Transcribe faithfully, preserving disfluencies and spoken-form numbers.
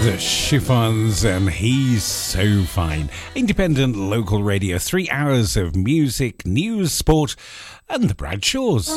The Chiffons, and He's So Fine. Independent local radio, three hours of music, news, sport, and the Bradshaws.